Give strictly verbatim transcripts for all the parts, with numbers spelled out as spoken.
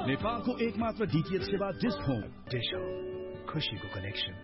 नेपालको एकमात्र डीटीएच सेवा डिश होम। डिश होम, खुशीको कनेक्सन।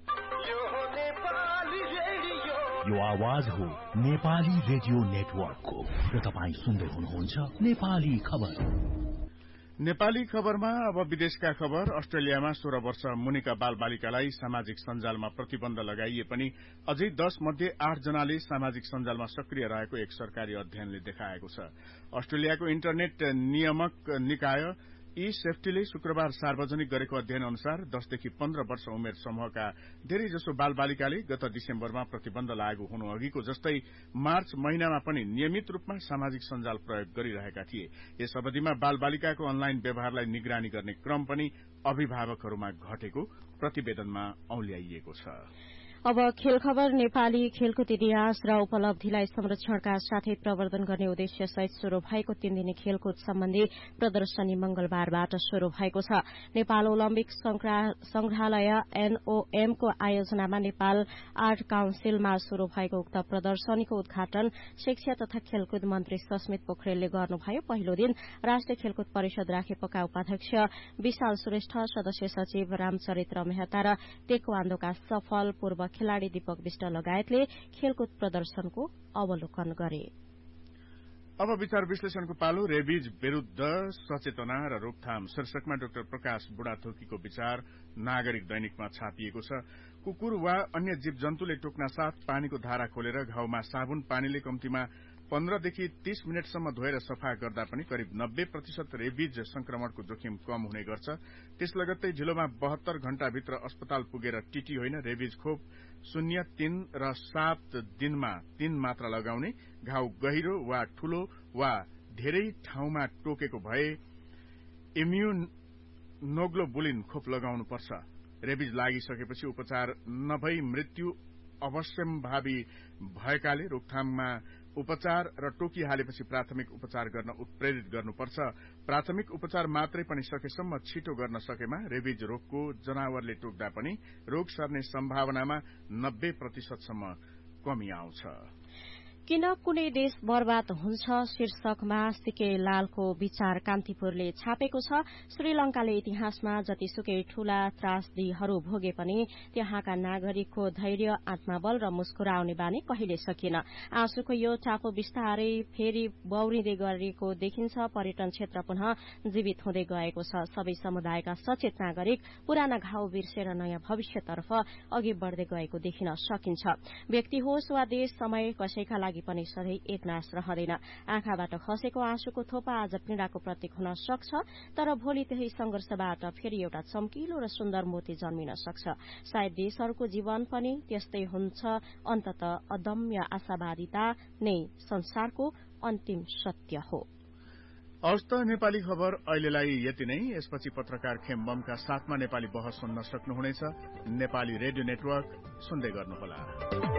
यो आवाज हो नेपाली रेडियो नेटवर्कको र तपाईँ सुन्दै हुनुहुन्छ नेपाली खबर। नेपाली खबरमा अब विदेशका खबर। अस्ट्रेलियामा सोह्र वर्ष मुनिका बाल बालिकालाई सामाजिक सञ्जालमा प्रतिबन्ध लगाइए पनि अझै दश मध्ये आठ जनाले सामाजिक सञ्जालमा सक्रिय रहेको एक सरकारी अध्ययनले देखाएको छ। अस्ट्रेलियाको इन्टरनेट नियामक निकाय ई सेफ्टीले शुक्रबार सार्वजनिक गरेको अध्ययन अनुसार दसदेखि पन्ध्र वर्ष उमेर समूहका धेरैजसो बाल बालिकाले गत डिसेम्बरमा प्रतिबन्ध लागू हुनु अघिको जस्तै मार्च महिनामा पनि नियमित रूपमा सामाजिक सञ्जाल प्रयोग गरिरहेका थिए। यस अवधिमा बाल बालिकाको अनलाइन व्यवहारलाई निगरानी गर्ने क्रम पनि अभिभावकहरूमा घटेको प्रतिवेदनमा औल्याइएको छ। अब खेल खबर। नेपाली खेलकुद इतिहास र उपलब्धिलाई संरक्षणका साथै प्रवर्धन गर्ने उद्देश्य सहित शुरू भएको तीन दिने खेलकुद सम्बन्धी प्रदर्शनी मंगलबारबाट शुरू भएको छ। नेपाल ओलम्पिक संग्रहालय एनओएमको आयोजनामा नेपाल आर्ट काउन्सिलमा शुरू भएको उक्त प्रदर्शनीको उद्घाटन शिक्षा तथा खेलकुद मन्त्री सस्मित पोखरेलले गर्नुभयो। पहिलो दिन राष्ट्रिय खेलकुद परिषद राखेपका उपाध्यक्ष विशाल श्रेष्ठ, सदस्य सचिव रामचरित्र मेहता र तेक्वान्दोका सफल पूर्व खेलाड़ी दीपक विष्ट लगायतले खेलकुद प्रदर्शनको अवलोकन गरे। अब विचार विश्लेषणको पालो। रेबिज विरूद्ध सचेतना र रोकथाम शीर्षकमा डाक्टर प्रकाश बुढाथोकीको विचार नागरिक दैनिकमा छापिएको छ। कुकुर वा अन्य जीव जन्तुले टोक्न साथ पानीको धारा खोलेर घाउमा साबुन पानीले कम्तीमा पन्ध्रदेखि तीस मिनटसम्म धोएर सफा गर्दा पनि करिब नब्बे प्रतिशत रेबिज संक्रमणको जोखिम कम हुने गर्छ। त्यस लगत्तै ढिलोमा बहत्तर घण्टाभित्र अस्पताल पुगेर टीटी होइन, रेबिज खोप शून्य, तीन र सात दिनमा तीन मात्रा लगाउने, घाउ गहिरो वा ठूलो वा धेरै ठाउँमा टोकेको भए इम्युनोग्लोबुलिन खोप लगाउनुपर्छ। रेबिज लागिसकेपछि उपचार नभई मृत्यु अवश्यम्भावी भएकाले रोकथाममा उपचार र टोकिहालेपछि प्राथमिक उपचार गर्न उत्प्रेरित गर्नुपर्छ। प्राथमिक उपचार मात्रै पनि सकेसम्म छिटो गर्न सकेमा रेबिज रोगको जनावरले टोक्दा पनि रोग सर्ने सम्भावनामा नब्बे प्रतिशतसम्म कमी आउँछ। किन कुनै देश बर्बाद हुन्छ शीर्षकमा सीके लालको विचार कान्तिपुरले छापेको छ। श्रीलंकाले इतिहासमा जतिसुकै ठूला त्रासदीहरू भोगे पनि त्यहाँका नागरिकको धैर्य, आत्मबल र मुस्कुराउने बानी कहिले सकिन। आँसुको यो टापु बिस्तारै फेरि बौरिँदै गरेको देखिन्छ। पर्यटन क्षेत्र पुनः जीवित हुँदै गएको छ। सबै समुदायका सचेत नागरिक पुराना घाउ बिर्सेर नयाँ भविष्यतर्फ अघि बढ़दै गएको देखिन सकिन्छ। व्यक्ति होस् वा देश, समय कसैका लागि पनि सधैँ एकनाश रहँदैन। आँखाबाट खसेको आँसुको थोपा आज पीड़ाको प्रतीक हुन सक्छ, तर भोलि त्यही संघर्षबाट फेरि एउटा चम्किलो र सुन्दर मोती जन्मिन सक्छ। सायद देशहरूको जीवन पनि त्यस्तै हुन्छ। अन्ततः अदम्य आशावादिता नै संसारको अन्तिम सत्य हो। हवस् त नेपाली खबर अहिलेलाई यति नै। यसपछि पत्रकार खेमबमका साथमा नेपाली बहस सुन्न सक्नुहुनेछ। नेपाली रेडियो नेटवर्क सुन्दै गर्नुहोला।